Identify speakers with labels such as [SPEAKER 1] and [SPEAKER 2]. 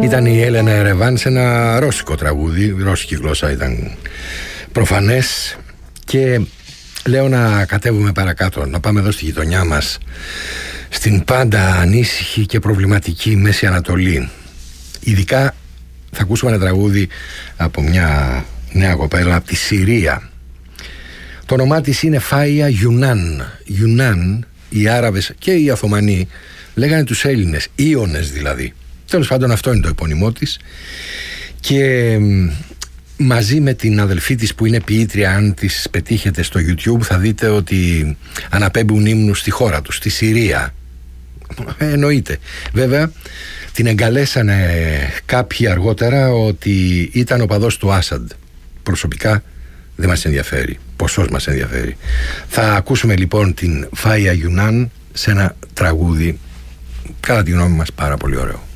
[SPEAKER 1] Ήταν η Έλενα Ερεβάν σε ένα ρώσικο τραγούδι, ρώσικη γλώσσα ήταν προφανές. Και λέω να κατέβουμε παρακάτω, να πάμε εδώ στη γειτονιά μας, στην πάντα ανήσυχη και προβληματική Μέση Ανατολή. Ειδικά θα ακούσουμε ένα τραγούδι από μια νέα κοπέλα από τη Συρία. Το όνομά της είναι Φάια Γιουνάν. Γιουνάν, οι Άραβες και οι Οθωμανοί λέγανε τους Έλληνες, Ίωνες δηλαδή. Τέλος πάντων, αυτό είναι το επώνυμό της. Και μαζί με την αδελφή της που είναι ποιήτρια, αν τις πετύχετε στο YouTube θα δείτε ότι αναπέμπουν ύμνους στη χώρα τους, στη Συρία. Εννοείται. Βέβαια την εγκαλέσανε κάποιοι αργότερα ότι ήταν οπαδός του Άσαντ. Προσωπικά δεν μας ενδιαφέρει. Ποσός μας ενδιαφέρει. Θα ακούσουμε λοιπόν την Φάια Γιουνάν σε ένα τραγούδι, κατά τη γνώμη μας πάρα πολύ ωραίο.